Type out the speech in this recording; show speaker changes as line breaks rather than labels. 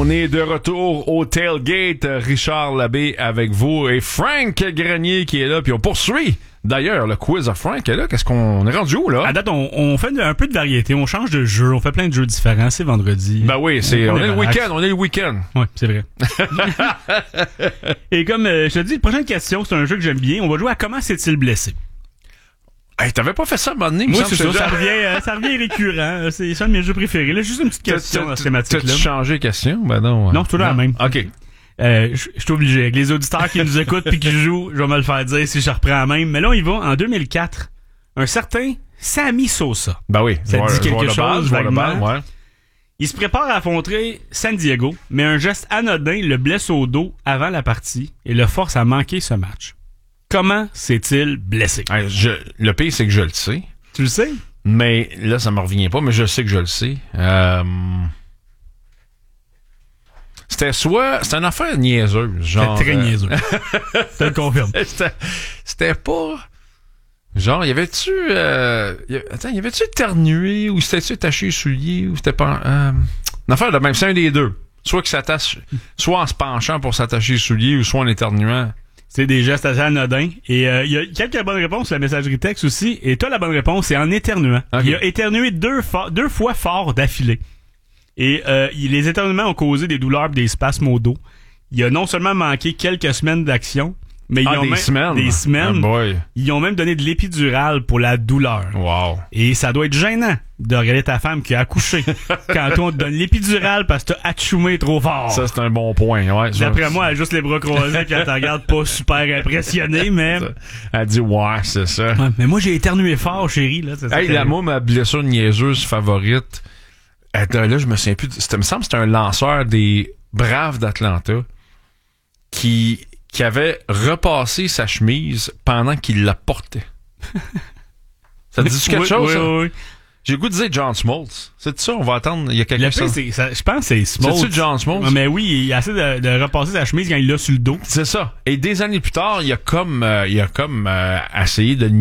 On est de retour au Tailgate. Richard Labbé avec vous et Frank Grenier qui est là. Puis on poursuit d'ailleurs le quiz à Frank est là. Qu'est-ce qu'on est rendu où là?
À date, on fait un peu de variété. On change de jeu. On fait plein de jeux différents. C'est vendredi.
Ben oui, on est le week-end. On est le week-end.
Oui, c'est vrai. Et comme je te dis, la prochaine question, c'est un jeu que j'aime bien. On va jouer à comment s'est-il blessé.
Hey, t'avais pas fait ça à un moment donné?
Moi, c'est ça. Ça revient récurrent. C'est un de mes jeux préférés. Là, juste une petite question dans cette thématique-là.
T'as-tu changé de question? Ben non.
Non, c'est toujours la même.
OK.
Je suis obligé. Avec les auditeurs qui nous écoutent puis qui jouent, je vais me le faire dire si je reprends la même. Mais là, on y va. En 2004, un certain Sammy Sosa.
Ben oui.
Ça dit quelque chose, vaguement.
Ouais.
Il se prépare à affronter San Diego, mais un geste anodin le blesse au dos avant la partie et le force à manquer ce match. Comment s'est-il blessé?
Hey, le pire, c'est que je le sais.
Tu le sais?
Mais là, ça me revient pas, mais je sais que je le sais. C'était une affaire niaiseuse. Genre,
c'était très niaiseux. Je te le confirme.
C'était pas... Genre, y avait-tu éternué ou c'était-tu attaché les souliers ou c'était pas... une affaire de même, c'est un des deux. Soit que s'attache, soit en se penchant pour s'attacher les souliers ou soit en éternuant.
C'est des gestes assez anodins. Et il y a quelques bonnes réponses sur la messagerie texte aussi. Et toi, la bonne réponse, c'est en éternuant. Okay. Il a éternué deux fois fort d'affilée. Et les éternuements ont causé des douleurs et des spasmes au dos. Il a non seulement manqué quelques semaines d'action, mais des semaines.
Oh
Ils ont même donné de l'épidural pour la douleur.
Wow.
Et ça doit être gênant de regarder ta femme qui a accouché quand on te donne l'épidural parce que t'as atchoumé trop fort.
Ça, c'est un bon point. Ouais,
d'après moi, elle a juste les bras croisés quand elle te regarde pas super impressionnée, mais...
Elle dit, ouais, c'est ça.
Ouais, mais moi, j'ai éternué fort, chérie. Là,
ma blessure niaiseuse favorite, là, je me souviens plus... Il me semble que c'était un lanceur des Braves d'Atlanta qui avait repassé sa chemise pendant qu'il la portait. Ça te dit quelque chose, ça?
Oui.
J'ai le goût de dire John Smoltz. C'est ça, on va attendre. Il y a quelqu'un qui...
Je pense que c'est Smoltz.
C'est-tu John Smoltz?
Mais oui, il a essayé de repasser sa chemise quand il l'a sur le dos.
C'est ça. Et des années plus tard, il a comme essayé de